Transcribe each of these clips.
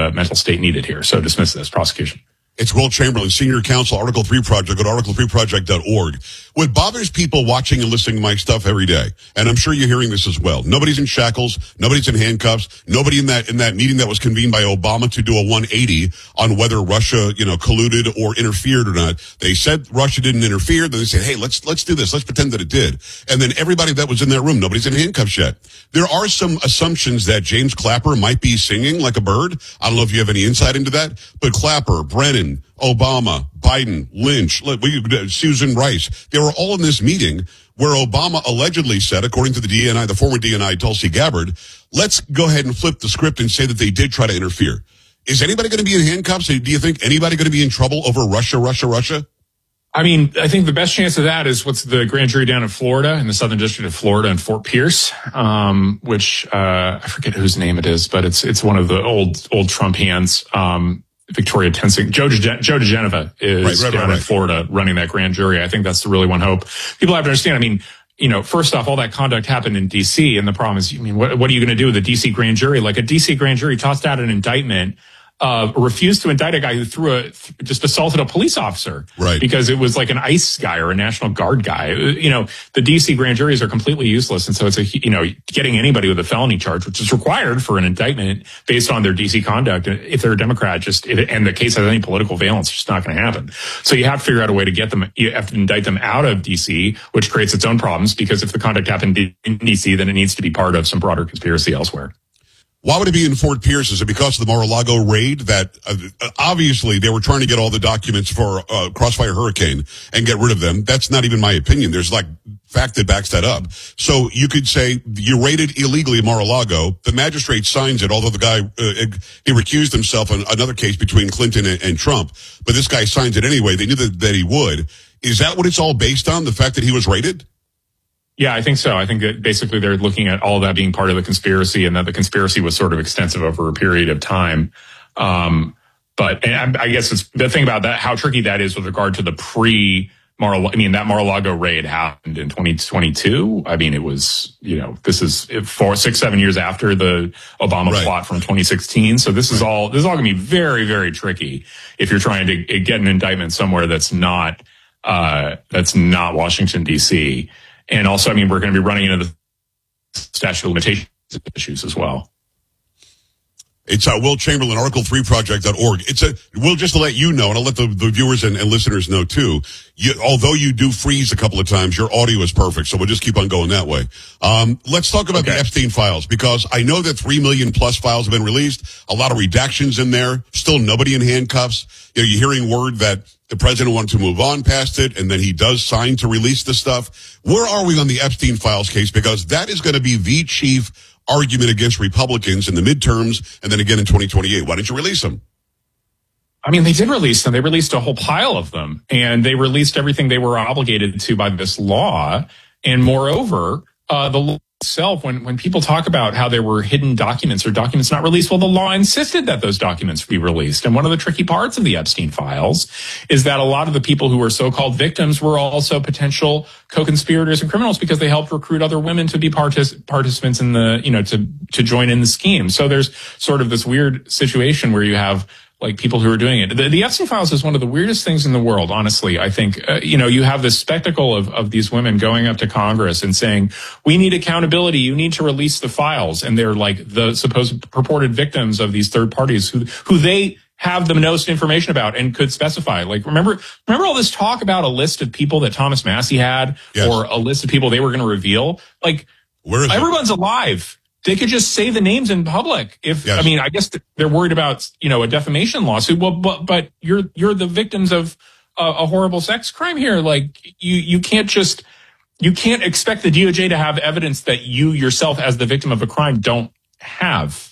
the mental state needed here. So dismiss this prosecution. It's Will Chamberlain, Senior Counsel, Article 3 Project. Go to article3project.org. What bothers people watching and listening to my stuff every day, and I'm sure you're hearing this as well, nobody's in shackles, nobody's in handcuffs, nobody in that meeting that was convened by Obama to do a 180 on whether Russia, colluded or interfered or not. They said Russia didn't interfere. Then they said, hey, let's do this. Let's pretend that it did. And then everybody that was in that room, nobody's in handcuffs yet. There are some assumptions that James Clapper might be singing like a bird. I don't know if you have any insight into that, but Clapper, Brennan, Obama, Biden, Lynch, Susan Rice, they were all in this meeting where Obama allegedly said, according to the DNI, the former DNI, Tulsi Gabbard, let's go ahead and flip the script and say that they did try to interfere. Is anybody going to be in handcuffs? Do you think anybody going to be in trouble over Russia? I mean, I think the best chance of that is what's the grand jury down in Florida, in the Southern District of Florida in Fort Pierce, which I forget whose name it is, but it's one of the old Trump hands. Victoria Tensing, Joe DeGeneva is down in Florida running that grand jury. I think that's the really one hope. People have to understand, I mean, first off, all that conduct happened in D.C., and the problem is, what are you going to do with a D.C. grand jury? Like a D.C. grand jury tossed out an indictment, refused to indict a guy who just assaulted a police officer. Right. Because it was like an ICE guy or a National Guard guy. The D.C. grand juries are completely useless. And so it's getting anybody with a felony charge, which is required for an indictment based on their D.C. conduct. If they're a Democrat, and the case has any political valence, it's just not going to happen. So you have to figure out a way to get them, you have to indict them out of D.C., which creates its own problems, because if the conduct happened in D.C., then it needs to be part of some broader conspiracy elsewhere. Why would it be in Fort Pierce? Is it because of the Mar-a-Lago raid that obviously they were trying to get all the documents for Crossfire Hurricane and get rid of them? That's not even my opinion. There's fact that backs that up. So you could say you raided illegally in Mar-a-Lago. The magistrate signs it, although the guy, he recused himself on another case between Clinton and Trump. But this guy signs it anyway. They knew that he would. Is that what it's all based on, the fact that he was raided? Yeah, I think so. I think that basically they're looking at all that being part of the conspiracy, and that the conspiracy was sort of extensive over a period of time. But I guess it's the thing about that, how tricky that is with regard to the that Mar-a-Lago raid happened in 2022. I mean, it was, this is 6-7 years after the Obama plot from 2016. So this is all going to be very, very tricky if you're trying to get an indictment somewhere that's not Washington, D.C. And also, I mean, we're going to be running into the statute of limitations issues as well. It's Will Chamberlain, article3project.org. Will, just to let you know, and I'll let the viewers and listeners know too, although you do freeze a couple of times, your audio is perfect, so we'll just keep on going that way. Let's talk about the Epstein files, because I know that 3 million plus files have been released, a lot of redactions in there, still nobody in handcuffs. You're hearing word that the president wanted to move on past it, and then he does sign to release the stuff. Where are we on the Epstein files case? Because that is going to be the chief argument against Republicans in the midterms and then again in 2028. Why didn't you release them? I mean, they did release them. They released a whole pile of them, and they released everything they were obligated to by this law. And moreover, the law itself, when people talk about how there were hidden documents or documents not released, well, the law insisted that those documents be released. And one of the tricky parts of the Epstein files is that a lot of the people who were so-called victims were also potential co-conspirators and criminals, because they helped recruit other women to be participants in the, to join in the scheme. So there's sort of this weird situation where you have people who are doing it. The Epstein files is one of the weirdest things in the world, honestly. I think, you have this spectacle of these women going up to Congress and saying, we need accountability. You need to release the files. And they're the supposed purported victims of these third parties who they have the most information about and could specify. Remember all this talk about a list of people that Thomas Massie had, yes, or a list of people they were going to reveal? Where is everyone's alive. They could just say the names in public. Yes. I mean, I guess they're worried about, a defamation lawsuit. Well, but you're the victims of a horrible sex crime here. You can't expect the DOJ to have evidence that you yourself as the victim of a crime don't have.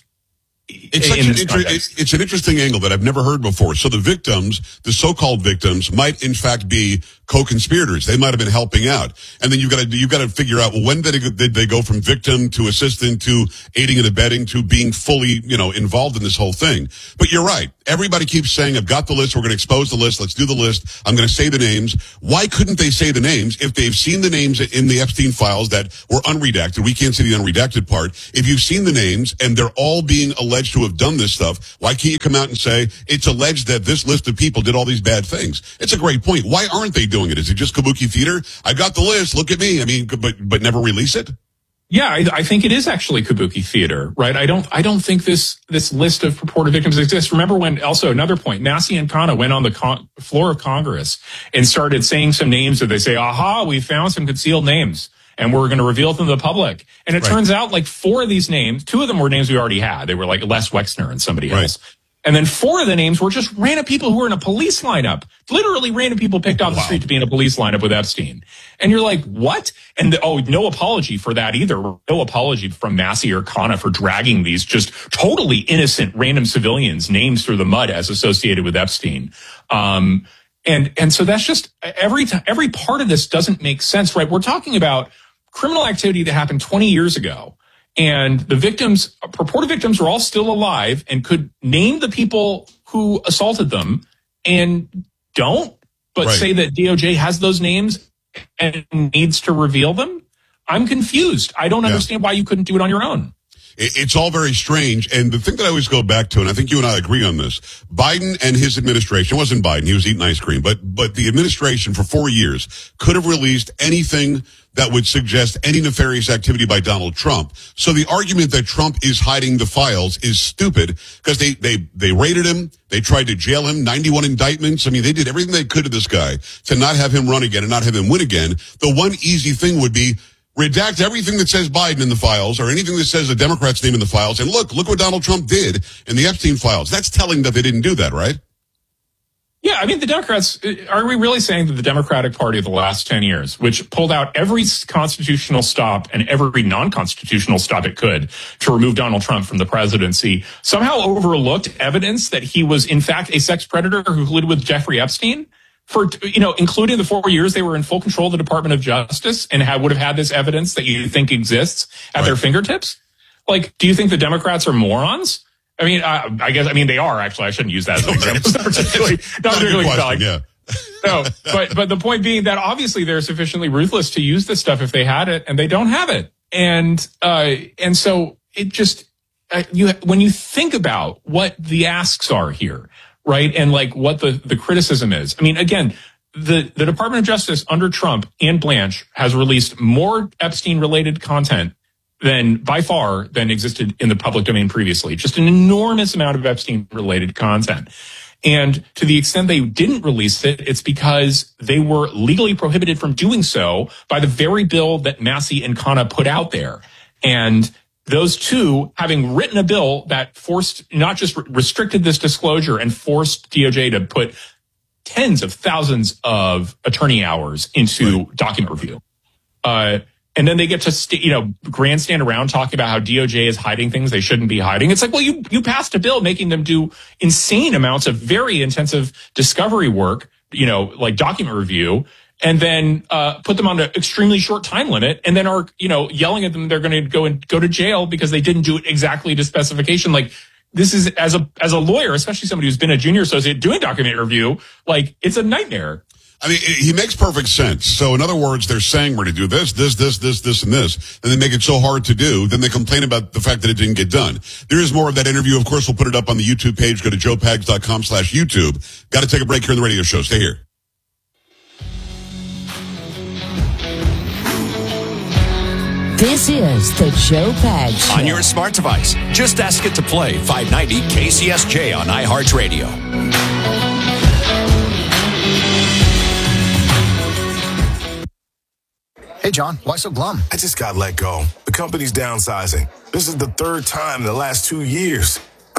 It's an interesting angle that I've never heard before. So the victims, the so-called victims, might in fact be co-conspirators. They might have been helping out. And then you've got to figure out, well, when did they go from victim to assistant to aiding and abetting to being fully, involved in this whole thing. But you're right. Everybody keeps saying, I've got the list. We're going to expose the list. Let's do the list. I'm going to say the names. Why couldn't they say the names if they've seen the names in the Epstein files that were unredacted? We can't see the unredacted part. If you've seen the names and they're all being alleged to have done this stuff, why can't you come out and say it's alleged that this list of people did all these bad things? It's a great point. Why aren't they doing it? Is it just kabuki theater? I got the list. Look at me. I mean, but never release it? Yeah, I think it is actually kabuki theater, right? I don't think this list of purported victims exists. Remember when, also another point, Massey and Khanna went on the floor of Congress and started saying some names that they say, aha, we found some concealed names and we're going to reveal them to the public. And it turns out like 4 of these names, 2 of them were names we already had. They were like Les Wexner and somebody else. And then 4 of the names were just random people who were in a police lineup. Literally random people picked off the street to be in a police lineup with Epstein. And you're like, what? And no apology for that either. No apology from Massey or Khanna for dragging these just totally innocent random civilians' names through the mud as associated with Epstein. And so that's just every part of this doesn't make sense, right? We're talking about criminal activity that happened 20 years ago. And the victims, purported victims, were all still alive and could name the people who assaulted them and don't, but say that DOJ has those names and needs to reveal them. I'm confused. I don't understand why you couldn't do it on your own. It's all very strange. And the thing that I always go back to, and I think you and I agree on this, Biden and his administration, it wasn't Biden, he was eating ice cream, but the administration for 4 years could have released anything that would suggest any nefarious activity by Donald Trump. So the argument that Trump is hiding the files is stupid because they raided him. They tried to jail him, 91 indictments. I mean, they did everything they could to this guy to not have him run again and not have him win again. The one easy thing would be redact everything that says Biden in the files or anything that says a Democrat's name in the files. And look what Donald Trump did in the Epstein files. That's telling that they didn't do that, right? Yeah, I mean, the Democrats, are we really saying that the Democratic Party of the last 10 years, which pulled out every constitutional stop and every non-constitutional stop it could to remove Donald Trump from the presidency, somehow overlooked evidence that he was, in fact, a sex predator who colluded with Jeffrey Epstein? For, including the 4 years they were in full control of the Department of Justice and would have had this evidence that you think exists at their fingertips? Like, do you think the Democrats are morons? I mean, I guess they are, actually. I shouldn't use that as an example. Not particularly compelling. Yeah. No, but the point being that obviously they're sufficiently ruthless to use this stuff if they had it, and they don't have it. And so it just, when you think about what the asks are here, right? And like what the criticism is. I mean, again, the Department of Justice under Trump and Blanche has released more Epstein related content by far than existed in the public domain previously. Just an enormous amount of Epstein related content. And to the extent they didn't release it, it's because they were legally prohibited from doing so by the very bill that Massey and Khanna put out there. And those two, having written a bill that not just restricted this disclosure and forced DOJ to put tens of thousands of attorney hours into document review. And then they get to, grandstand around talking about how DOJ is hiding things they shouldn't be hiding. It's like, well, you passed a bill making them do insane amounts of very intensive discovery work, like document review, and then put them on an extremely short time limit, and then are, yelling at them they're going to go to jail because they didn't do it exactly to specification. Like, this is, as a lawyer, especially somebody who's been a junior associate doing document review, like, it's a nightmare. I mean, he makes perfect sense. So in other words, they're saying we're going to do this, and this, and they make it so hard to do. Then they complain about the fact that it didn't get done. There is more of that interview. Of course, we'll put it up on the YouTube page. Go to joepags.com/YouTube. Got to take a break here in the radio show. Stay here. This is the Joe Pags Show. On your smart device, just ask it to play 590 KCSJ on iHeartRadio. Hey, John, why so glum? I just got let go. The company's downsizing. This is the 3rd time in the last 2 years.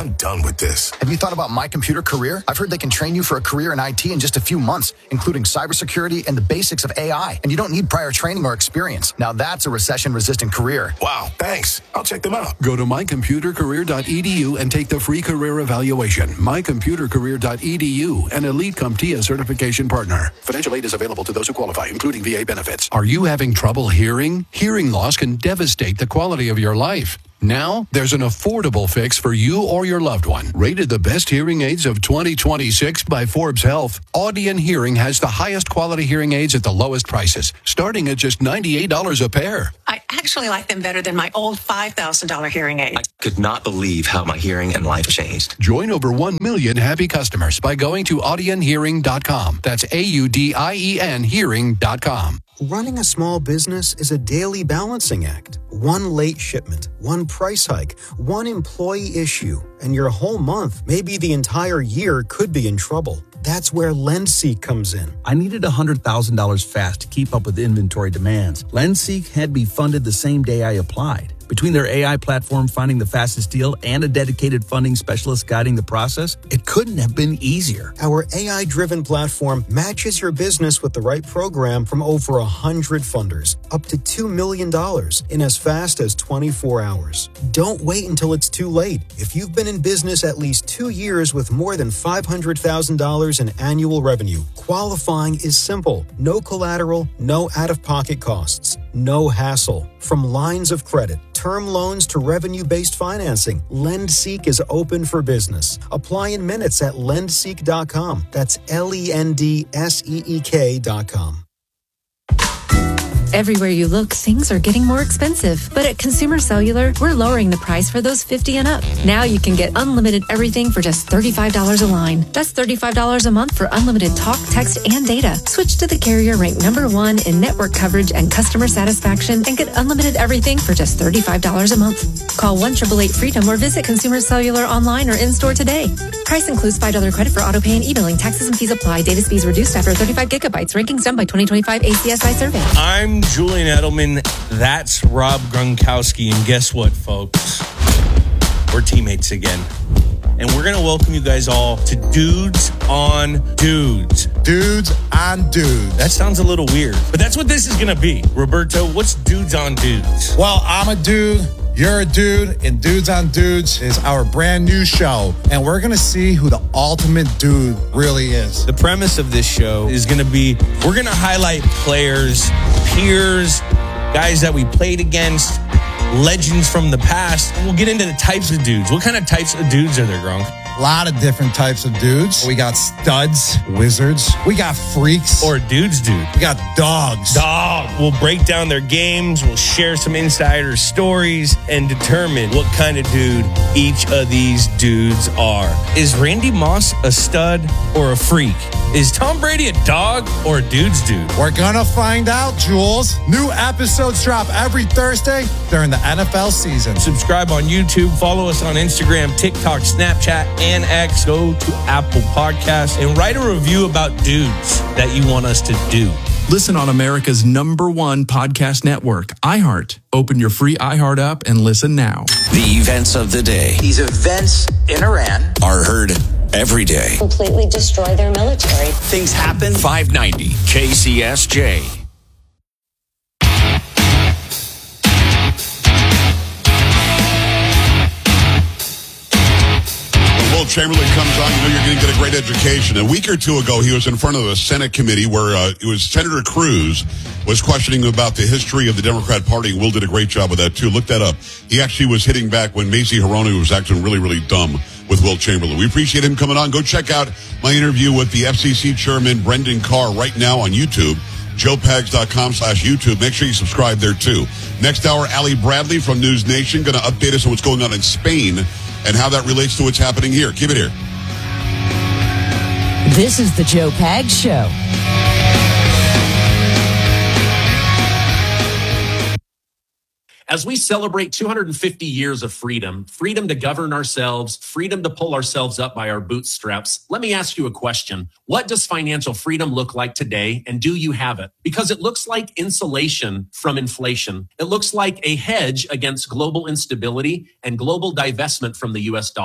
I'm done with this. Have you thought about My Computer Career? I've heard they can train you for a career in IT in just a few months, including cybersecurity and the basics of AI. And you don't need prior training or experience. Now that's a recession-resistant career. Wow, thanks. I'll check them out. Go to mycomputercareer.edu and take the free career evaluation. mycomputercareer.edu, an Elite CompTIA certification partner. Financial aid is available to those who qualify, including VA benefits. Are you having trouble hearing? Hearing loss can devastate the quality of your life. Now, there's an affordable fix for you or your loved one. Rated the best hearing aids of 2026 by Forbes Health, Audion Hearing has the highest quality hearing aids at the lowest prices, starting at just $98 a pair. I actually like them better than my old $5,000 hearing aid. I could not believe how my hearing and life changed. Join over 1 million happy customers by going to audionhearing.com. That's AUDIEN hearing.com. Running a small business is a daily balancing act. One late shipment, one price hike, one employee issue, and your whole month, maybe the entire year, could be in trouble. That's where LendSeek comes in. I needed $100,000 fast to keep up with inventory demands. LendSeek had me funded the same day I applied. Between their AI platform finding the fastest deal and a dedicated funding specialist guiding the process, it couldn't have been easier. Our AI-driven platform matches your business with the right program from over 100 funders, up to $2 million in as fast as 24 hours. Don't wait until it's too late. If you've been in business at least 2 years with more than $500,000 in annual revenue, qualifying is simple. No collateral, no out-of-pocket costs, no hassle. From lines of credit, term loans to revenue-based financing, LendSeek is open for business. Apply in minutes at lendseek.com. That's LENDSEEK.com. Everywhere you look, things are getting more expensive. But at Consumer Cellular, we're lowering the price for those 50 and up. Now you can get unlimited everything for just $35 a line. That's $35 a month for unlimited talk, text, and data. Switch to the carrier ranked #1 in network coverage and customer satisfaction and get unlimited everything for just $35 a month. Call 1-888-FREEDOM or visit Consumer Cellular online or in-store today. Price includes $5 credit for auto pay and e-billing. Taxes and fees apply. Data speeds reduced after 35 gigabytes. Rankings done by 2025 ACSI survey. I'm Julian Edelman. That's Rob Gronkowski. And guess what, folks? We're teammates again. And we're going to welcome you guys all to Dudes on Dudes. Dudes on Dudes. That sounds a little weird, but that's what this is going to be. Roberto, what's Dudes on Dudes? Well, I'm a dude. You're a dude, and Dudes on Dudes is our brand new show, and we're going to see who the ultimate dude really is. The premise of this show is going to be, we're going to highlight players, peers, guys that we played against, legends from the past. We'll get into the types of dudes. What kind of types of dudes are there, Gronk? A lot of different types of dudes. We got studs, wizards. We got freaks. Or dudes. We got dogs. We'll break down their games. We'll share some insider stories and determine what kind of dude each of these dudes are. Is Randy Moss a stud or a freak? Is Tom Brady a dog or a dude's dude? We're gonna find out, Jules. New episodes drop every Thursday during the NFL season. Subscribe on YouTube. Follow us on Instagram, TikTok, Snapchat, and X. Go to Apple Podcasts and write a review about dudes that you want us to do. Listen on America's #1 podcast network, iHeart. Open your free iHeart app and listen now. The events of the day. These events in Iran are heard every day. Completely destroy their military. Things happen. 590 KCSJ. Will Chamberlain comes on, you know you're going to get a great education. A week or two ago, he was in front of a Senate committee where it was Senator Cruz was questioning about the history of the Democrat Party. Will did a great job with that, too. Look that up. He actually was hitting back when Macy Hironi was acting really, really dumb with Will Chamberlain. We appreciate him coming on. Go check out my interview with the FCC Chairman, Brendan Carr, right now on YouTube. JoePags.com/YouTube. Make sure you subscribe there, too. Next hour, Allie Bradley from News Nation going to update us on what's going on in Spain and how that relates to what's happening here. Keep it here. This is the Joe Pags Show. As we celebrate 250 years of freedom, freedom to govern ourselves, freedom to pull ourselves up by our bootstraps, let me ask you a question. What does financial freedom look like today, and do you have it? Because it looks like insulation from inflation. It looks like a hedge against global instability and global divestment from the U.S. dollar.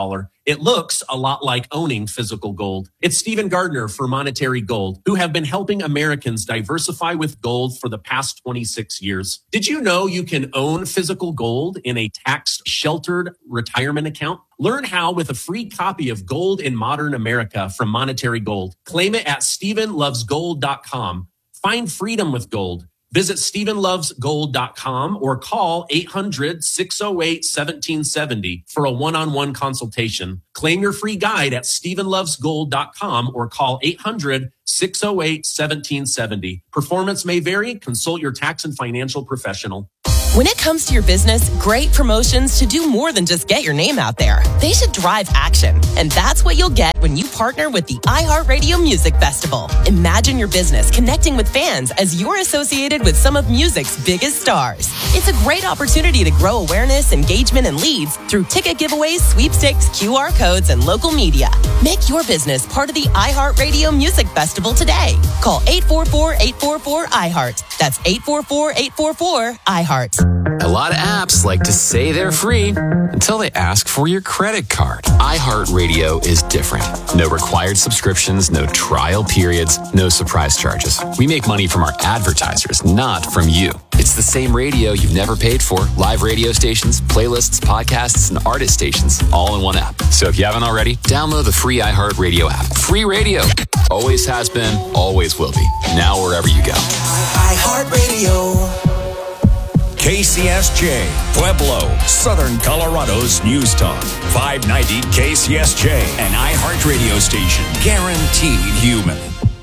It looks a lot like owning physical gold. It's Stephen Gardner for Monetary Gold, who have been helping Americans diversify with gold for the past 26 years. Did you know you can own physical gold in a tax-sheltered retirement account? Learn how with a free copy of Gold in Modern America from Monetary Gold. Claim it at StephenLovesGold.com. Find freedom with gold. Visit StephenLovesGold.com or call 800-608-1770 for a one-on-one consultation. Claim your free guide at StephenLovesGold.com or call 800-608-1770. Performance may vary. Consult your tax and financial professional. When it comes to your business, great promotions should do more than just get your name out there. They should drive action. And that's what you'll get when you partner with the iHeartRadio Music Festival. Imagine your business connecting with fans as you're associated with some of music's biggest stars. It's a great opportunity to grow awareness, engagement, and leads through ticket giveaways, sweepstakes, QR codes, and local media. Make your business part of the iHeartRadio Music Festival today. Call 844-844-iHeart. That's 844-844-iHeart. A lot of apps like to say they're free until they ask for your credit card. iHeartRadio is different. No required subscriptions, no trial periods, no surprise charges. We make money from our advertisers, not from you. It's the same radio you've never paid for. Live radio stations, playlists, podcasts, and artist stations all in one app. So if you haven't already, download the free iHeartRadio app. Free radio. Always has been, always will be. Now wherever you go. iHeartRadio. KCSJ, Pueblo, Southern Colorado's News Talk. 590 KCSJ, an iHeart radio station. Guaranteed human.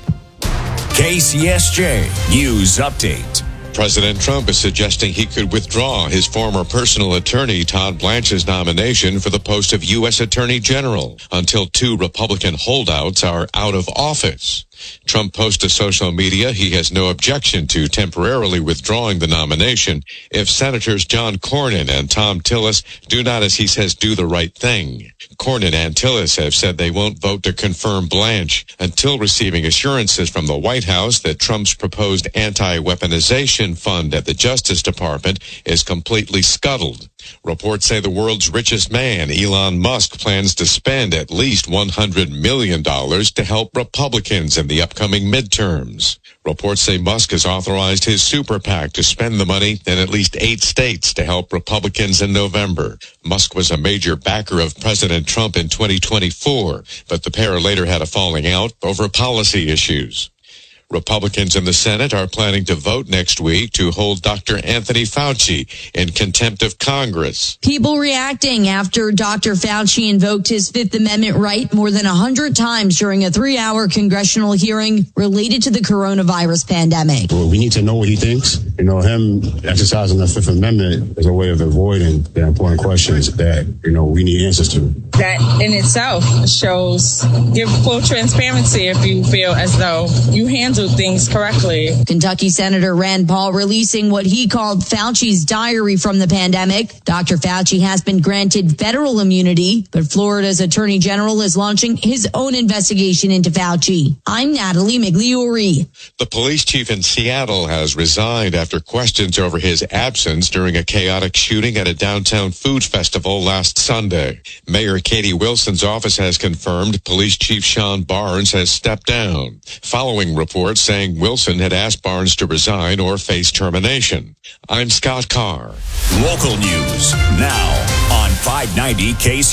KCSJ News Update. President Trump is suggesting he could withdraw his former personal attorney Todd Blanche's nomination for the post of U.S. Attorney General until 2 Republican holdouts are out of office. Trump posted to social media he has no objection to temporarily withdrawing the nomination if Senators John Cornyn and Thom Tillis do not, as he says, do the right thing. Cornyn and Tillis have said they won't vote to confirm Blanche until receiving assurances from the White House that Trump's proposed anti-weaponization fund at the Justice Department is completely scuttled. Reports say the world's richest man, Elon Musk, plans to spend at least $100 million to help Republicans in the upcoming midterms. Reports say Musk has authorized his super PAC to spend the money in at least 8 states to help Republicans in November. Musk was a major backer of President Trump in 2024, but the pair later had a falling out over policy issues. Republicans in the Senate are planning to vote next week to hold Dr. Anthony Fauci in contempt of Congress. People reacting after Dr. Fauci invoked his Fifth Amendment right more than 100 times during a 3-hour congressional hearing related to the coronavirus pandemic. Well, we need to know what he thinks. You know, him exercising the Fifth Amendment is a way of avoiding the important questions that, we need answers to. That in itself shows, give full transparency if you feel as though you handle things correctly. Kentucky Senator Rand Paul releasing what he called Fauci's diary from the pandemic. Dr. Fauci has been granted federal immunity, but Florida's Attorney General is launching his own investigation into Fauci. I'm Natalie Migliori. The police chief in Seattle has resigned after questions over his absence during a chaotic shooting at a downtown food festival last Sunday. Mayor Katie Wilson's office has confirmed Police Chief Sean Barnes has stepped down, following reports saying Wilson had asked Barnes to resign or face termination. I'm Scott Carr. Local news now on 590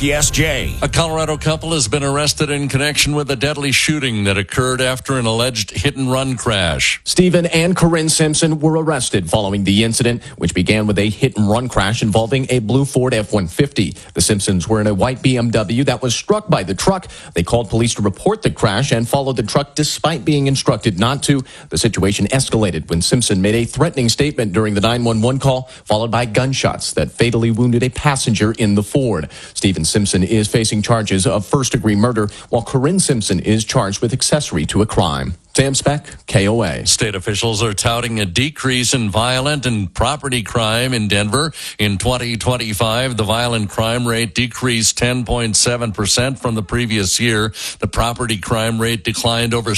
KCSJ. A Colorado couple has been arrested in connection with a deadly shooting that occurred after an alleged hit-and-run crash. Stephen and Corinne Simpson were arrested following the incident, which began with a hit-and-run crash involving a blue Ford F-150. The Simpsons were in a white BMW that was struck by the truck. They called police to report the crash and followed the truck despite being instructed not to. The situation escalated when Simpson made a threatening statement during the 911 call, followed by gunshots that fatally wounded a passenger in the Ford. Stephen Simpson is facing charges of first-degree murder, while Corinne Simpson is charged with accessory to a crime. Sam Speck, KOA. State officials are touting a decrease in violent and property crime in Denver. In 2025, the violent crime rate decreased 10.7% from the previous year. The property crime rate declined over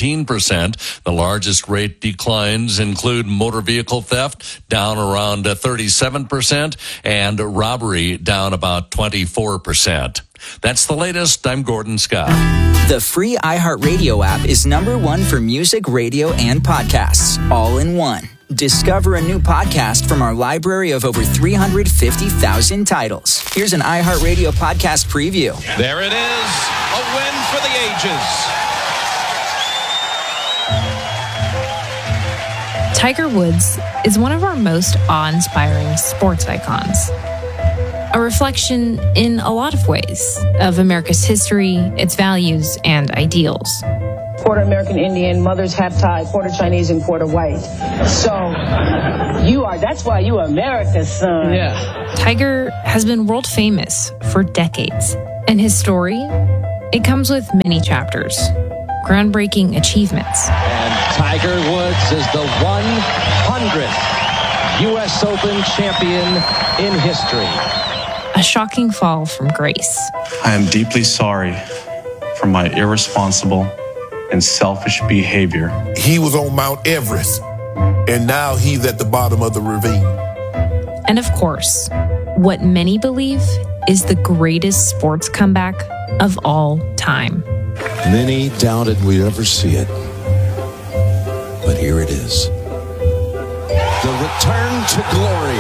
17%. The largest rate declines include motor vehicle theft, down around 37%, and robbery, down about 24%. That's the latest. I'm Gordon Scott. The free iHeartRadio app is #1 for music, radio, and podcasts, all in one. Discover a new podcast from our library of over 350,000 titles. Here's an iHeartRadio podcast preview. There it is, a win for the ages. Tiger Woods is one of our most awe-inspiring sports icons. A reflection in a lot of ways of America's history, its values, and ideals. Quarter American Indian, mother's half Thai, quarter Chinese, and quarter white. So that's why you are America's son. Yeah. Tiger has been world famous for decades. And his story, it comes with many chapters, groundbreaking achievements. And Tiger Woods is the 100th U.S. Open champion in history. A shocking fall from grace. I am deeply sorry for my irresponsible and selfish behavior. He was on Mount Everest, and now he's at the bottom of the ravine. And of course, what many believe is the greatest sports comeback of all time. Many doubted we'd ever see it, but here it is. The return to glory.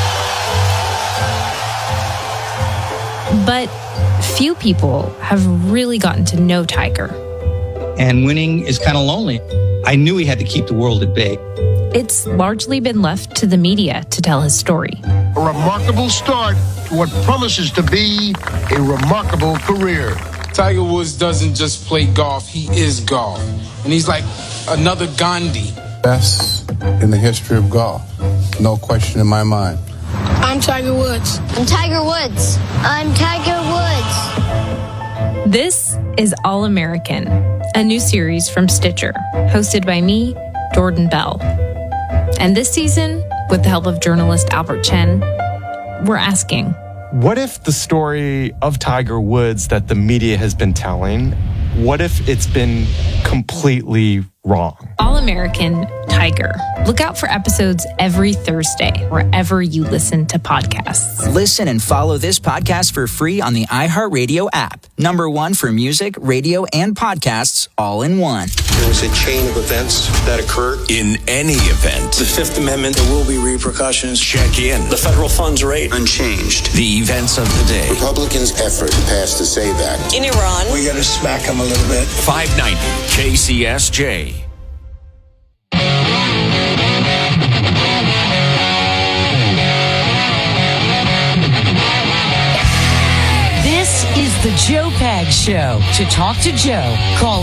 But few people have really gotten to know Tiger. And winning is kind of lonely. I knew he had to keep the world at bay. It's largely been left to the media to tell his story. A remarkable start to what promises to be a remarkable career. Tiger Woods doesn't just play golf, he is golf. And he's like another Gandhi. Best in the history of golf. No question in my mind. I'm Tiger Woods. I'm Tiger Woods. I'm Tiger Woods. This is All American, a new series from Stitcher, hosted by me, Jordan Bell. And this season, with the help of journalist Albert Chen, we're asking, what if the story of Tiger Woods that the media has been telling, what if it's been completely wrong? All American Tiger. Look out for episodes every Thursday, wherever you listen to podcasts. Listen and follow this podcast for free on the iHeartRadio app. #1 for music, radio, and podcasts, all in one. There was a chain of events that occurred. In any event, The Fifth Amendment, there will be repercussions. check in. The federal funds rate, unchanged. The events of the day. Republicans' effort to pass the SAVE Act. In Iran. We got to smack them a little bit. 590 KCSJ. This is the Joe Pags Show. To talk to Joe, call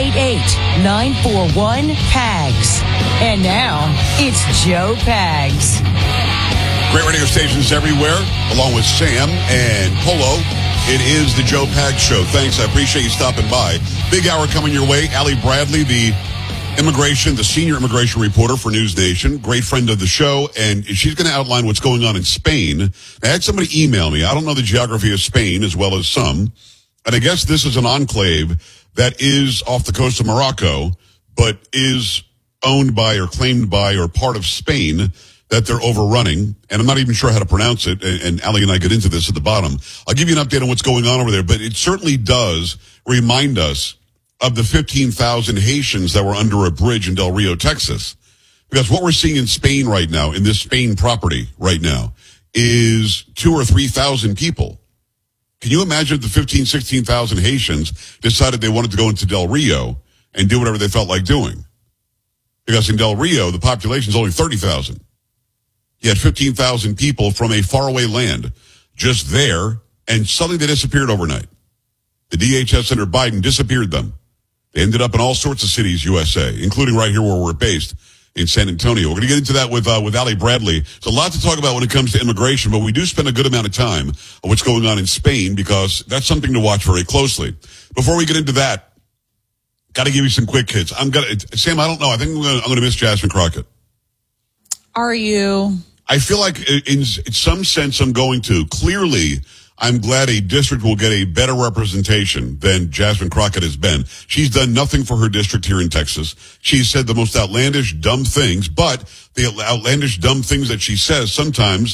888-941-PAGS. And now, it's Joe Pags. Great radio stations everywhere, along with Sam and Polo. It is the Joe Pags Show. Thanks. I appreciate you stopping by. Big hour coming your way. Allie Bradley, the senior immigration reporter for News Nation, great friend of the show, and she's going to outline what's going on in Spain. I had somebody email me. I don't know the geography of Spain as well as some, and I guess this is an enclave that is off the coast of Morocco, but is owned by or claimed by or part of Spain that they're overrunning, and I'm not even sure how to pronounce it, and Allie and I get into this at the bottom. I'll give you an update on what's going on over there, but it certainly does remind us of the 15,000 Haitians that were under a bridge in Del Rio, Texas. Because what we're seeing in Spain right now, in this Spain property right now, is 2,000 or 3,000 people. Can you imagine if the 15,000, 16,000 Haitians decided they wanted to go into Del Rio and do whatever they felt like doing? Because in Del Rio, the population is only 30,000. You had 15,000 people from a faraway land just there, and suddenly they disappeared overnight. The DHS under Biden disappeared them. They ended up in all sorts of cities, USA, including right here where we're based in San Antonio. We're going to get into that with Allie Bradley. There's a lot to talk about when it comes to immigration, but we do spend a good amount of time on what's going on in Spain because that's something to watch very closely. Before we get into that, got to give you some quick hits. Sam, I don't know. I think I'm going to miss Jasmine Crockett. Are you? I feel like in some sense I'm going to. Clearly, I'm glad a district will get a better representation than Jasmine Crockett has been. She's done nothing for her district here in Texas. She's said the most outlandish, dumb things, but the outlandish, dumb things that she says sometimes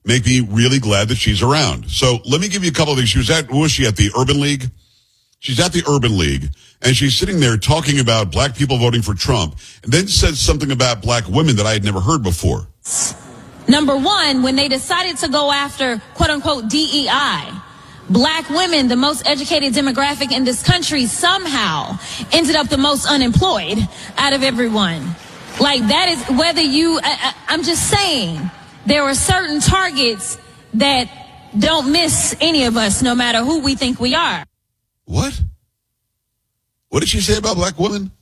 make me really glad that she's around. So let me give you a couple of things. Who was she at the Urban League? She's at the Urban League, and she's sitting there talking about black people voting for Trump, and then said something about black women that I had never heard before. Number one, when they decided to go after, quote unquote, DEI, black women, the most educated demographic in this country, somehow ended up the most unemployed out of everyone. Like, that is whether you, I'm just saying, there are certain targets that don't miss any of us, no matter who we think we are. What? What did she say about black women?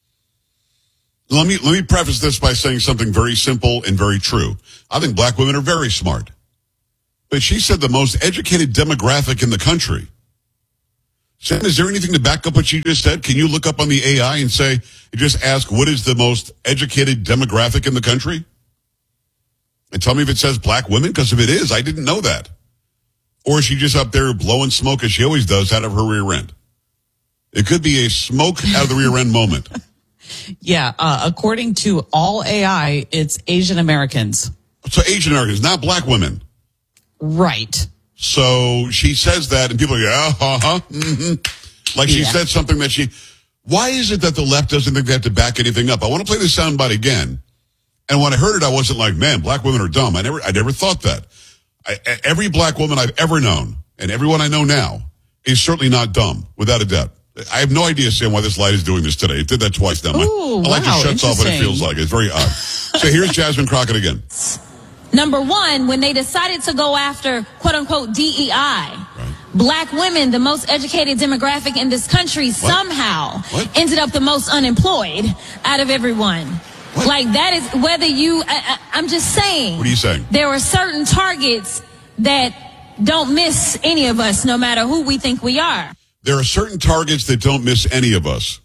Let me preface this by saying something very simple and very true. I think black women are very smart. But she said the most educated demographic in the country. Sam, is there anything to back up what she just said? Can you look up on the AI and just ask what is the most educated demographic in the country? And tell me if it says black women, because if it is, I didn't know that. Or is she just up there blowing smoke as she always does out of her rear end? It could be a smoke out of the rear end moment. Yeah, according to all AI, it's Asian Americans. So Asian Americans, not black women. Right. So she says that, and people are like she said something that why is it that the left doesn't think they have to back anything up? I want to play this soundbite again. And when I heard it, I wasn't like, man, black women are dumb. I never thought that. Every black woman I've ever known, and everyone I know now, is certainly not dumb, without a doubt. I have no idea, Sam, why this light is doing this today. It did that twice now. My light just shuts off when it feels like it. It's very odd. So here's Jasmine Crockett again. Number one, when they decided to go after, quote unquote, DEI, black women, the most educated demographic in this country, somehow ended up the most unemployed out of everyone. What? Like, that is whether you, I'm just saying. What are you saying? There are certain targets that don't miss any of us, no matter who we think we are. There are certain targets that don't miss any of us.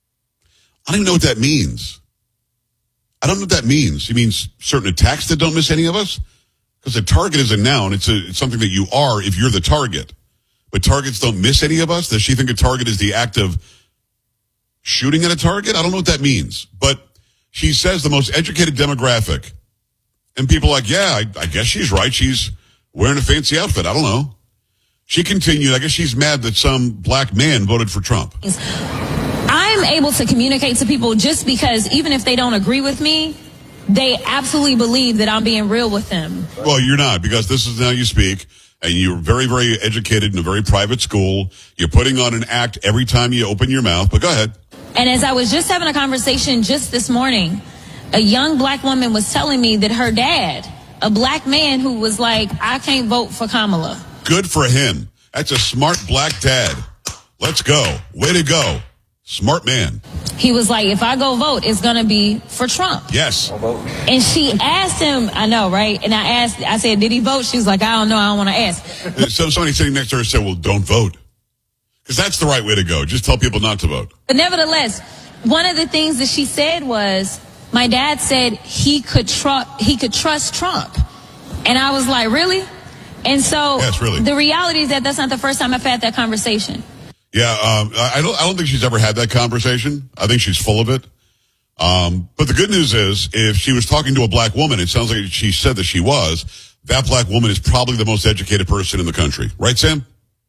I don't even know what that means. I don't know what that means. It means certain attacks that don't miss any of us? Because a target is a noun. It's something that you are if you're the target. But targets don't miss any of us? Does she think a target is the act of shooting at a target? I don't know what that means. But she says the most educated demographic. And people are like, yeah, I guess she's right. She's wearing a fancy outfit. I don't know. She continued, I guess she's mad that some black man voted for Trump. I'm able to communicate to people just because even if they don't agree with me, they absolutely believe that I'm being real with them. Well, you're not, because this is how you speak, and you're very, very educated in a very private school. You're putting on an act every time you open your mouth, but go ahead. And as I was just having a conversation just this morning, a young black woman was telling me that her dad, a black man who was like, I can't vote for Kamala. Good for him. That's a smart black dad. Let's go. Way to go. Smart man. He was like, if I go vote, it's going to be for Trump. Yes. And she asked him, I know, right? And I said, did he vote? She was like, I don't know. I don't want to ask. So somebody sitting next to her said, well, don't vote. Because that's the right way to go. Just tell people not to vote. But nevertheless, one of the things that she said was, my dad said he could trust Trump. And I was like, really? And so yes, really. The reality is that that's not the first time I've had that conversation. Yeah, I don't think she's ever had that conversation. I think she's full of it. But the good news is, if she was talking to a black woman, it sounds like she said that she was, that black woman is probably the most educated person in the country. Right, Sam?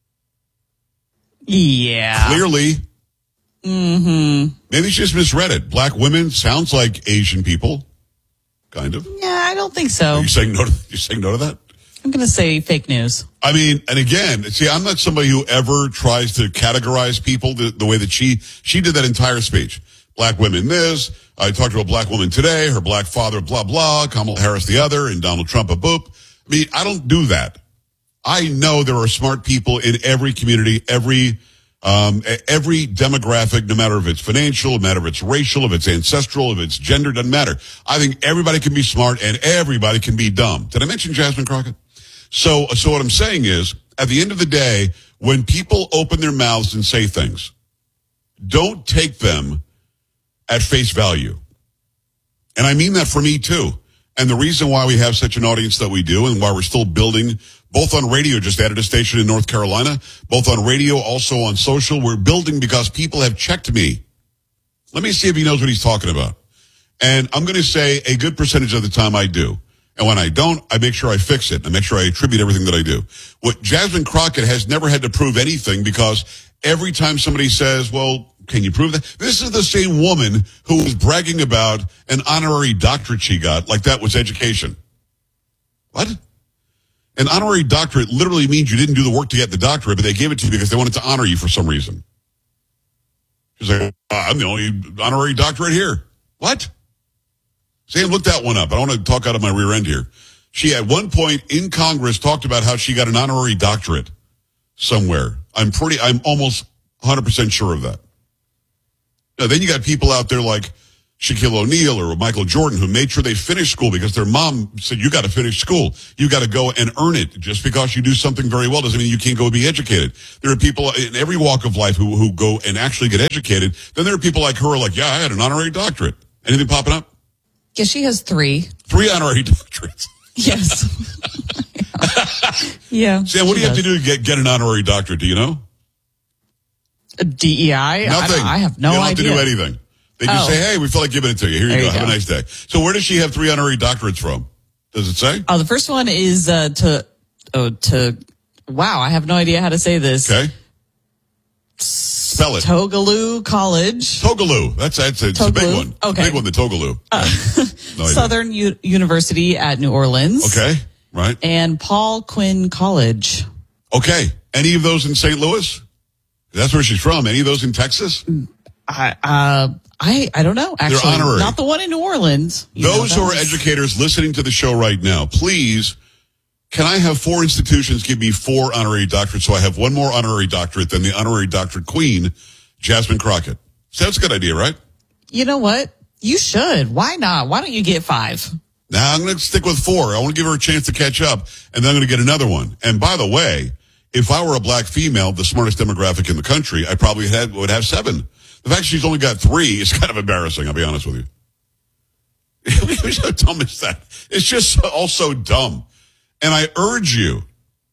Yeah. Clearly. Mm-hmm. Maybe she just misread it. Black women sounds like Asian people. Kind of. Yeah, I don't think so. Are you saying no to that? I'm going to say fake news. I mean, and again, see, I'm not somebody who ever tries to categorize people the way that she did that entire speech. Black women this, I talked to a black woman today, her black father, blah, blah, Kamala Harris the other, and Donald Trump a boop. I mean, I don't do that. I know there are smart people in every community, every demographic, no matter if it's financial, no matter if it's racial, if it's ancestral, if it's gender, doesn't matter. I think everybody can be smart and everybody can be dumb. Did I mention Jasmine Crockett? So what I'm saying is, at the end of the day, when people open their mouths and say things, don't take them at face value. And I mean that for me too. And the reason why we have such an audience that we do, and why we're still building, both on radio, just added a station in North Carolina, both on radio, also on social, we're building because people have checked me. Let me see if he knows what he's talking about. And I'm going to say a good percentage of the time I do. And when I don't, I make sure I fix it. I make sure I attribute everything that I do. What Jasmine Crockett has never had to prove anything, because every time somebody says, well, can you prove that? This is the same woman who was bragging about an honorary doctorate she got, like that was education. What? An honorary doctorate literally means you didn't do the work to get the doctorate, but they gave it to you because they wanted to honor you for some reason. She's like, I'm the only honorary doctorate here. What? Sam, look that one up. I don't want to talk out of my rear end here. She at one point in Congress talked about how she got an honorary doctorate somewhere. I'm almost 100% sure of that. Now, then you got people out there like Shaquille O'Neal or Michael Jordan who made sure they finished school because their mom said, you got to finish school. You got to go and earn it. Just because you do something very well doesn't mean you can't go be educated. There are people in every walk of life who go and actually get educated. Then there are people like her like, yeah, I had an honorary doctorate. Anything popping up? Yeah, she has 3. 3 honorary doctorates. Yes. Yeah. Sam, what do you have to do to get an honorary doctorate? Do you know? DEI? Nothing. I have no idea. You don't have to do anything. They just say, hey, we feel like giving it to you. Here you go. Have a nice day. So where does she have 3 honorary doctorates from? Does it say? Oh, the first one is wow, I have no idea how to say this. Okay. Spell it. Tougaloo College. Tougaloo. It's a big one. Okay. Big one, the Tougaloo. Southern University at New Orleans. Okay. Right. And Paul Quinn College. Okay. Any of those in St. Louis? That's where she's from. Any of those in Texas? I don't know. Actually, they're honorary. Not the one in New Orleans. Those who are educators listening to the show right now, please, can I have 4 institutions give me 4 honorary doctorates so I have one more honorary doctorate than the honorary doctorate queen, Jasmine Crockett? So that's a good idea, right? You know what? You should. Why not? Why don't you get 5? Now, I'm going to stick with 4. I want to give her a chance to catch up, and then I'm going to get another one. And by the way, if I were a black female, the smartest demographic in the country, I probably would have 7. The fact she's only got 3 is kind of embarrassing, I'll be honest with you. How dumb is that? It's just all so dumb. And I urge you,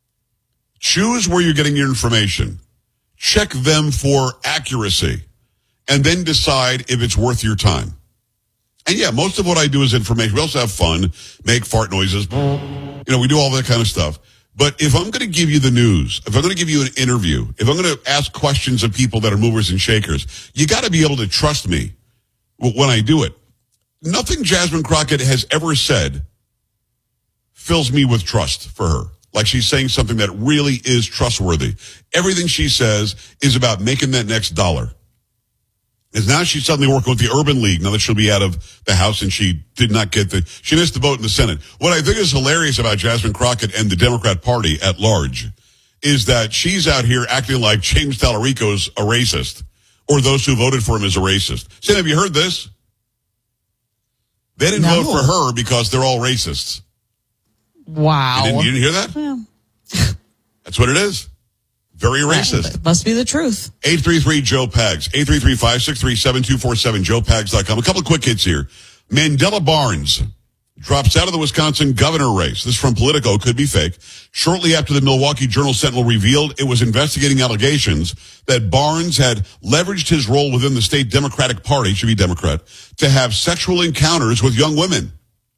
choose where you're getting your information. Check them for accuracy. And then decide if it's worth your time. And yeah, most of what I do is information. We also have fun, make fart noises. We do all that kind of stuff. But if I'm going to give you the news, if I'm going to give you an interview, if I'm going to ask questions of people that are movers and shakers, you got to be able to trust me when I do it. Nothing Jasmine Crockett has ever said fills me with trust for her. Like she's saying something that really is trustworthy. Everything she says is about making that next dollar. And now she's suddenly working with the Urban League now that she'll be out of the House and she did not get she missed the vote in the Senate. What I think is hilarious about Jasmine Crockett and the Democrat Party at large is that she's out here acting like James Tallarico's a racist or those who voted for him as a racist. Sam, have you heard this? They didn't vote for her because they're all racists. Wow. You didn't hear that? Well. That's what it is. Very racist. It must be the truth. 833-JOE-PAGS. 833-563-7247. JoePags.com. A couple of quick hits here. Mandela Barnes drops out of the Wisconsin governor race. This is from Politico. Could be fake. Shortly after the Milwaukee Journal-Sentinel revealed it was investigating allegations that Barnes had leveraged his role within the state Democratic Party, should be Democrat, to have sexual encounters with young women.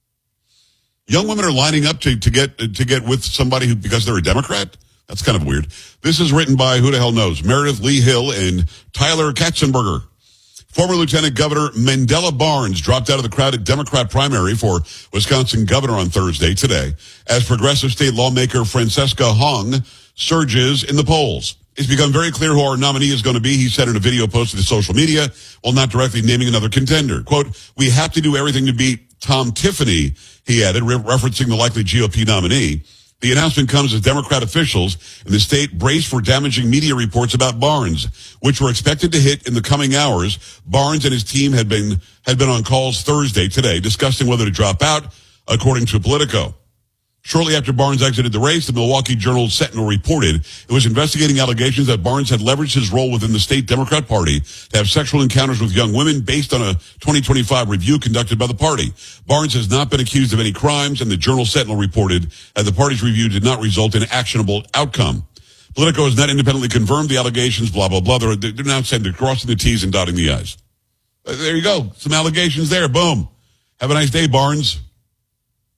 Young women are lining up to get with somebody who, because they're a Democrat? That's kind of weird. This is written by, who the hell knows, Meredith Lee Hill and Tyler Katzenberger. Former Lieutenant Governor Mandela Barnes dropped out of the crowded Democrat primary for Wisconsin governor on Thursday today as progressive state lawmaker Francesca Hong surges in the polls. It's become very clear who our nominee is going to be, he said in a video posted to social media, while not directly naming another contender. Quote, we have to do everything to beat Tom Tiffany, he added, referencing the likely GOP nominee. The announcement comes as Democrat officials in the state brace for damaging media reports about Barnes, which were expected to hit in the coming hours. Barnes and his team had been on calls Thursday today discussing whether to drop out, according to Politico. Shortly after Barnes exited the race, the Milwaukee Journal-Sentinel reported it was investigating allegations that Barnes had leveraged his role within the state Democrat Party to have sexual encounters with young women based on a 2025 review conducted by the party. Barnes has not been accused of any crimes, and the Journal-Sentinel reported that the party's review did not result in an actionable outcome. Politico has not independently confirmed the allegations, blah, blah, blah. They're now saying they're crossing the T's and dotting the I's. There you go. Some allegations there. Boom. Have a nice day, Barnes.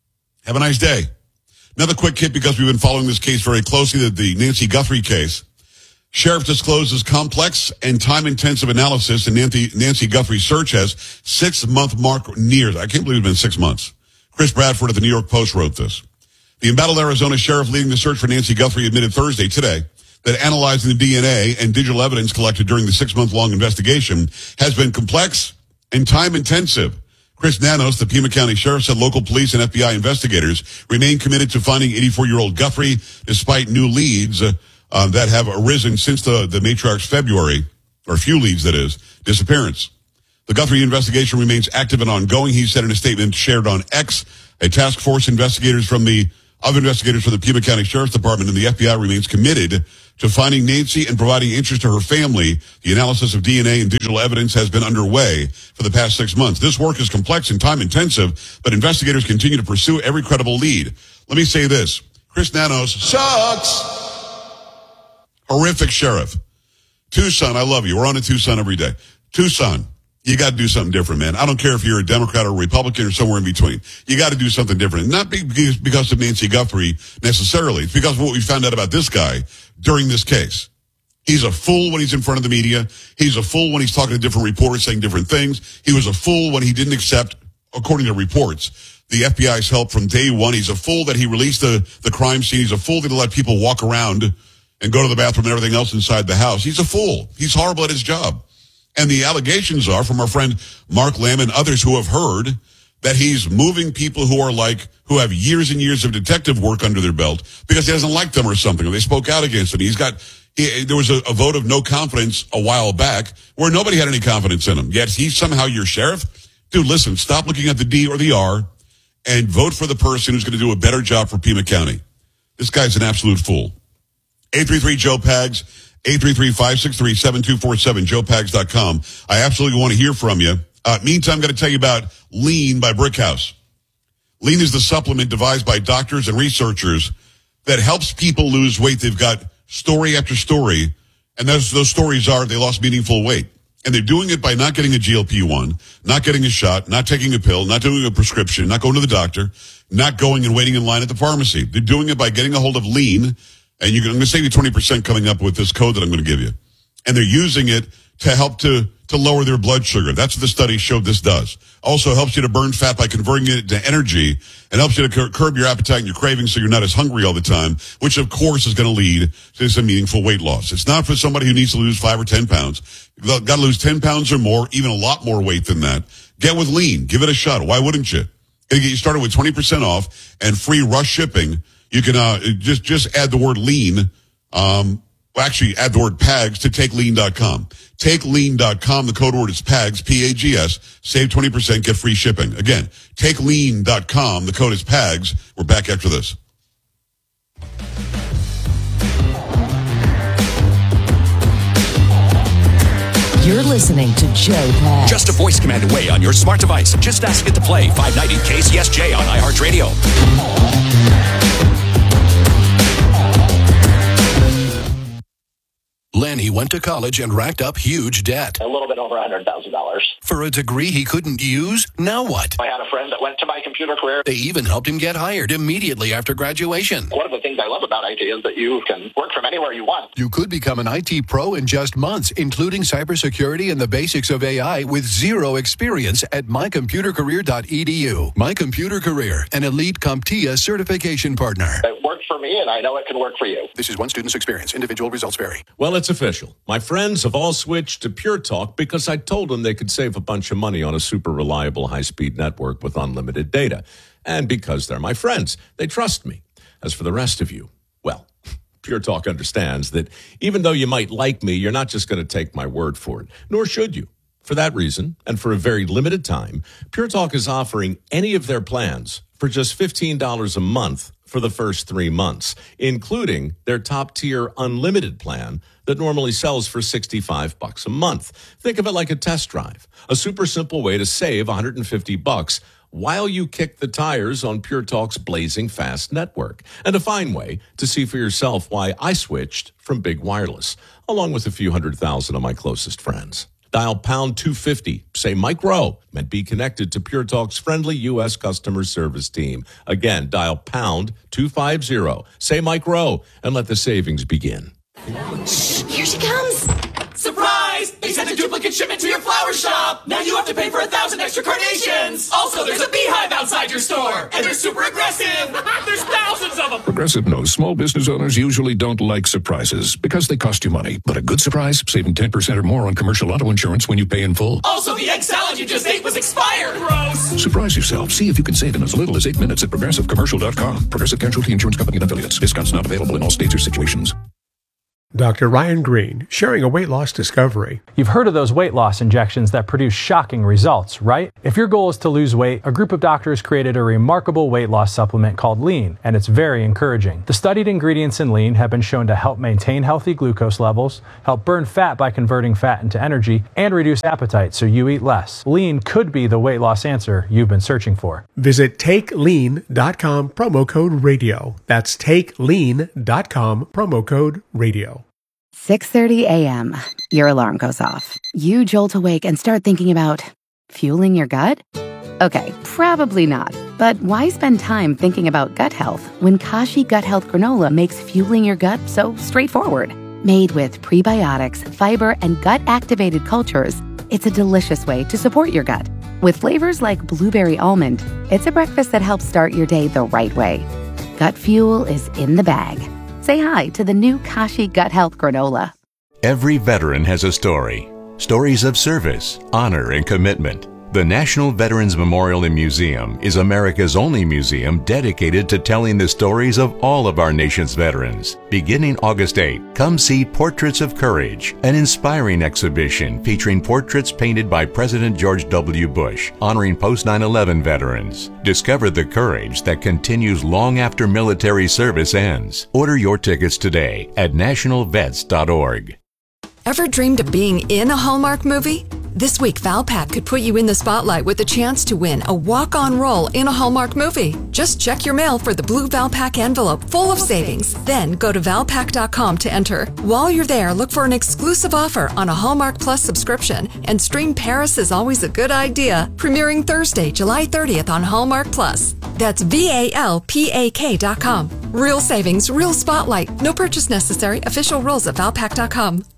Have a nice day. Another quick hit because we've been following this case very closely, the Nancy Guthrie case. Sheriff discloses complex and time-intensive analysis in Nancy Guthrie's search as 6-month mark nears. I can't believe it's been 6 months. Chris Bradford of the New York Post wrote this. The embattled Arizona sheriff leading the search for Nancy Guthrie admitted Thursday, today, that analyzing the DNA and digital evidence collected during the 6-month-long investigation has been complex and time-intensive. Chris Nanos, the Pima County Sheriff, said local police and FBI investigators remain committed to finding 84-year-old Guthrie despite new leads that have arisen since the matriarch's February, or few leads, that is, disappearance. The Guthrie investigation remains active and ongoing, he said in a statement shared on X. A task force of investigators from the Pima County Sheriff's Department and the FBI remains committed to finding Nancy and providing interest to her family. The analysis of DNA and digital evidence has been underway for the past 6 months. This work is complex and time-intensive, but investigators continue to pursue every credible lead. Let me say this. Chris Nanos sucks. Horrific sheriff. Tucson, I love you. We're on to Tucson every day. Tucson, you got to do something different, man. I don't care if you're a Democrat or a Republican or somewhere in between. You got to do something different. Not because of Nancy Guthrie necessarily. It's because of what we found out about this guy during this case. He's a fool when he's in front of the media. He's a fool when he's talking to different reporters saying different things. He was a fool when he didn't accept, according to reports, the FBI's help from day one. He's a fool that he released the crime scene. He's a fool that he let people walk around and go to the bathroom and everything else inside the house. He's a fool. He's horrible at his job. And the allegations are from our friend Mark Lamb and others who have heard that he's moving people who have years and years of detective work under their belt because he doesn't like them or something, or they spoke out against him. There was a vote of no confidence a while back where nobody had any confidence in him. Yet he's somehow your sheriff? Dude, listen, stop looking at the D or the R and vote for the person who's going to do a better job for Pima County. This guy's an absolute fool. 833-JOE-PAGS. 833-563-7247, joepags.com. I absolutely want to hear from you. Meantime, I'm going to tell you about Lean by Brickhouse. Lean is the supplement devised by doctors and researchers that helps people lose weight. They've got story after story, and those stories are they lost meaningful weight. And they're doing it by not getting a GLP-1, not getting a shot, not taking a pill, not doing a prescription, not going to the doctor, not going and waiting in line at the pharmacy. They're doing it by getting a hold of Lean. And I'm going to save you 20% coming up with this code that I'm going to give you. And they're using it to help to lower their blood sugar. That's what the study showed this does. Also helps you to burn fat by converting it to energy and helps you to curb your appetite and your cravings so you're not as hungry all the time, which of course is going to lead to some meaningful weight loss. It's not for somebody who needs to lose 5 or 10 pounds. You've got to lose 10 pounds or more, even a lot more weight than that. Get with Lean. Give it a shot. Why wouldn't you? It'll get you started with 20% off and free rush shipping. You can just add the word lean, actually add the word PAGS to TakeLean.com. TakeLean.com, the code word is PAGS, P-A-G-S. Save 20%, get free shipping. Again, TakeLean.com, the code is PAGS. We're back after this. You're listening to Joe Pags. Just a voice command away on your smart device. Just ask it to play 590 KCSJ on iHeartRadio. Lenny went to college and racked up huge debt. A little bit over $100,000. For a degree he couldn't use? Now what? I had a friend that went to My Computer Career. They even helped him get hired immediately after graduation. One of the things I love about IT is that you can work from anywhere you want. You could become an IT pro in just months, including cybersecurity and the basics of AI with zero experience at mycomputercareer.edu. My Computer Career, an elite CompTIA certification partner. It worked for me, and I know it can work for you. This is one student's experience. Individual results vary. Well, it's official. My friends have all switched to Pure Talk because I told them they could save a bunch of money on a super reliable high-speed network with unlimited data. And because they're my friends, they trust me. As for the rest of you, well, Pure Talk understands that even though you might like me, you're not just going to take my word for it, nor should you. For that reason, and for a very limited time, Pure Talk is offering any of their plans for just $15 a month for the first 3 months, including their top-tier unlimited plan that normally sells for $65 a month. Think of it like a test drive, a super simple way to save $150 while you kick the tires on Pure Talk's blazing fast network, and a fine way to see for yourself why I switched from Big Wireless, along with a few 100,000 of my closest friends. Dial pound 250. Say Mike Rowe and be connected to Pure Talk's friendly U.S. customer service team. Again, dial pound 250. Say Mike Rowe and let the savings begin. Shh, here she comes. Surprise! They sent a duplicate shipment to your flower shop. Now you have to pay for 1,000 extra carnations. Also, there's a beehive outside your store. And they're super aggressive. There's thousands of them. Progressive knows small business owners usually don't like surprises because they cost you money. But a good surprise, saving 10% or more on commercial auto insurance when you pay in full. Also, the egg salad you just ate was expired. Gross. Surprise yourself. See if you can save in as little as 8 minutes at ProgressiveCommercial.com. Progressive Casualty Insurance Company and Affiliates. Discounts not available in all states or situations. Dr. Ryan Green, sharing a weight loss discovery. You've heard of those weight loss injections that produce shocking results, right? If your goal is to lose weight, a group of doctors created a remarkable weight loss supplement called Lean, and it's very encouraging. The studied ingredients in Lean have been shown to help maintain healthy glucose levels, help burn fat by converting fat into energy, and reduce appetite so you eat less. Lean could be the weight loss answer you've been searching for. Visit TakeLean.com, promo code radio. That's TakeLean.com, promo code radio. 6:30 a.m. Your alarm goes off. You jolt awake and start thinking about fueling your gut? Okay, probably not. But why spend time thinking about gut health when Kashi Gut Health Granola makes fueling your gut so straightforward? Made with prebiotics, fiber, and gut-activated cultures, it's a delicious way to support your gut. With flavors like blueberry almond, it's a breakfast that helps start your day the right way. Gut fuel is in the bag. Say hi to the new Kashi Gut Health Granola. Every veteran has a story. Stories of service, honor, and commitment. The National Veterans Memorial and Museum is America's only museum dedicated to telling the stories of all of our nation's veterans. Beginning August 8, come see Portraits of Courage, an inspiring exhibition featuring portraits painted by President George W. Bush, honoring post-9/11 veterans. Discover the courage that continues long after military service ends. Order your tickets today at nationalvets.org. Ever dreamed of being in a Hallmark movie? This week, Valpak could put you in the spotlight with a chance to win a walk-on role in a Hallmark movie. Just check your mail for the blue Valpak envelope full of savings. Then go to Valpak.com to enter. While you're there, look for an exclusive offer on a Hallmark Plus subscription and stream Paris is Always a Good Idea, premiering Thursday, July 30th on Hallmark Plus. That's VALPAK.com. Real savings, real spotlight. No purchase necessary. Official rules at Valpak.com.